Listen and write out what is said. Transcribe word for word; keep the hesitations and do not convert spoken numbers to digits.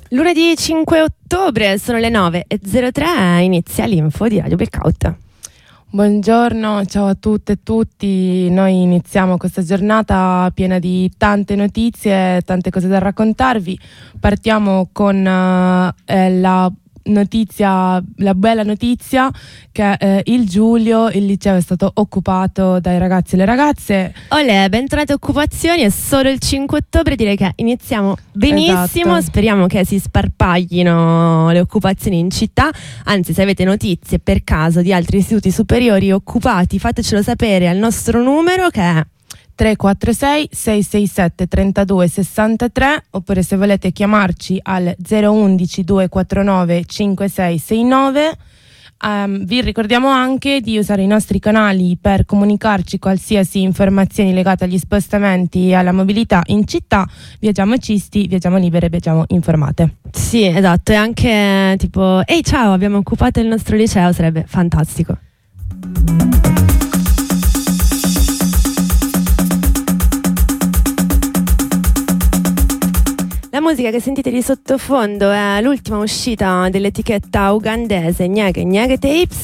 Lunedì cinque ottobre, sono le nove e zero tre, inizia l'info di Radio Blackout. Buongiorno, ciao a tutte e tutti. Noi iniziamo questa giornata piena di tante notizie, tante cose da raccontarvi. Partiamo con uh, eh, la notizia, la bella notizia che eh, il Giulio, il liceo è stato occupato dai ragazzi e le ragazze. Olè, bentornate occupazioni, è solo il cinque ottobre, direi che iniziamo benissimo. Esatto. Speriamo che si sparpaglino le occupazioni in città, anzi se avete notizie per caso di altri istituti superiori occupati fatecelo sapere al nostro numero che è tre quattro sei sei sei sette tre due sei tre, oppure se volete chiamarci al zero uno uno due quattro nove cinque sei sei nove. Um, vi ricordiamo anche di usare i nostri canali per comunicarci qualsiasi informazioni legate agli spostamenti e alla mobilità in città. Viaggiamo cisti, viaggiamo libere, viaggiamo informate. Sì, esatto, e anche tipo ehi ciao, abbiamo occupato il nostro liceo, sarebbe fantastico. La musica che sentite di sottofondo è l'ultima uscita dell'etichetta ugandese Nyege Nyege Tapes,